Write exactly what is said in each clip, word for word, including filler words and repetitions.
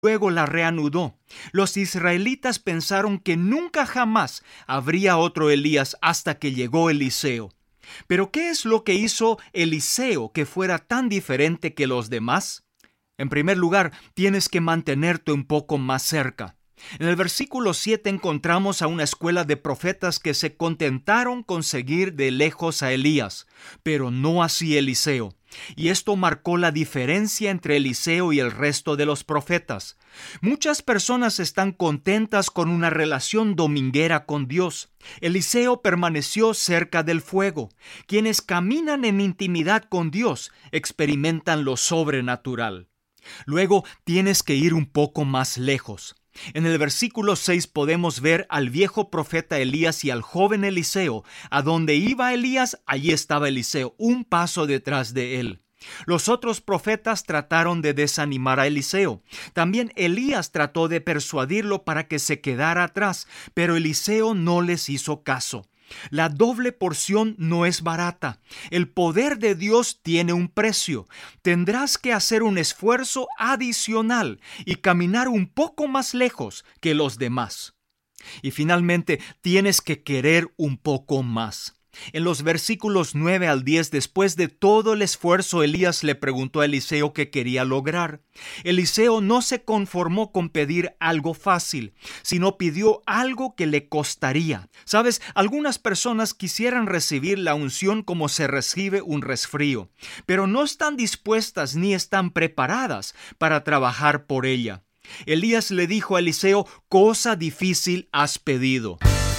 luego la reanudó. Los israelitas pensaron que nunca jamás habría otro Elías hasta que llegó Eliseo. Pero ¿qué es lo que hizo Eliseo que fuera tan diferente que los demás? En primer lugar, tienes que mantenerte un poco más cerca. En el versículo siete encontramos a una escuela de profetas que se contentaron con seguir de lejos a Elías, pero no así Eliseo. Y esto marcó la diferencia entre Eliseo y el resto de los profetas. Muchas personas están contentas con una relación dominguera con Dios. Eliseo permaneció cerca del fuego. Quienes caminan en intimidad con Dios experimentan lo sobrenatural. Luego tienes que ir un poco más lejos. En el versículo seis podemos ver al viejo profeta Elías y al joven Eliseo. A donde iba Elías, allí estaba Eliseo, un paso detrás de él. Los otros profetas trataron de desanimar a Eliseo. También Elías trató de persuadirlo para que se quedara atrás, pero Eliseo no les hizo caso. La doble porción no es barata. El poder de Dios tiene un precio. Tendrás que hacer un esfuerzo adicional y caminar un poco más lejos que los demás. Y finalmente, tienes que querer un poco más. En los versículos nueve al diez, después de todo el esfuerzo, Elías le preguntó a Eliseo qué quería lograr. Eliseo no se conformó con pedir algo fácil, sino pidió algo que le costaría. Sabes, algunas personas quisieran recibir la unción como se recibe un resfrío, pero no están dispuestas ni están preparadas para trabajar por ella. Elías le dijo a Eliseo: cosa difícil has pedido.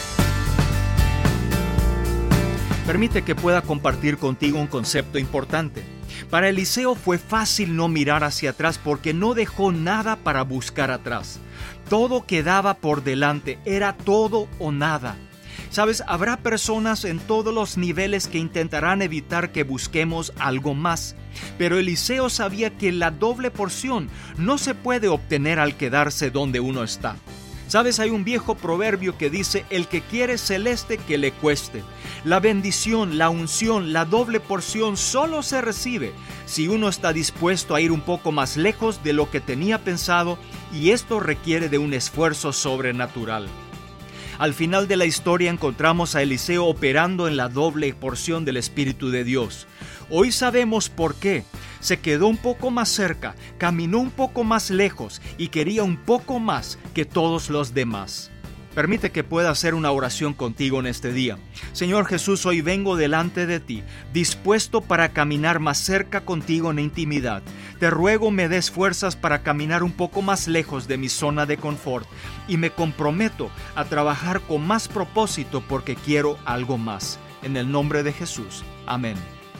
Permite que pueda compartir contigo un concepto importante. Para Eliseo fue fácil no mirar hacia atrás porque no dejó nada para buscar atrás. Todo quedaba por delante, era todo o nada. Sabes, habrá personas en todos los niveles que intentarán evitar que busquemos algo más. Pero Eliseo sabía que la doble porción no se puede obtener al quedarse donde uno está. Sabes, hay un viejo proverbio que dice: el que quiere celeste, que le cueste. La bendición, la unción, la doble porción solo se recibe si uno está dispuesto a ir un poco más lejos de lo que tenía pensado, y esto requiere de un esfuerzo sobrenatural. Al final de la historia encontramos a Eliseo operando en la doble porción del Espíritu de Dios. Hoy sabemos por qué. Se quedó un poco más cerca, caminó un poco más lejos y quería un poco más que todos los demás. Permite que pueda hacer una oración contigo en este día. Señor Jesús, hoy vengo delante de ti, dispuesto para caminar más cerca contigo en intimidad. Te ruego me des fuerzas para caminar un poco más lejos de mi zona de confort y me comprometo a trabajar con más propósito porque quiero algo más. En el nombre de Jesús. Amén.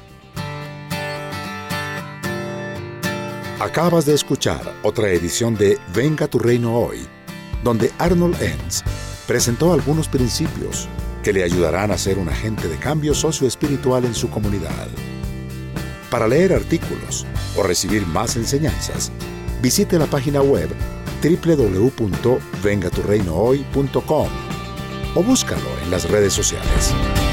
Acabas de escuchar otra edición de Venga tu Reino Hoy, donde Arnold Enns presentó algunos principios que le ayudarán a ser un agente de cambio socioespiritual en su comunidad. Para leer artículos o recibir más enseñanzas, visite la página web doble u doble u doble u punto venga tu reino hoy punto com o búscalo en las redes sociales.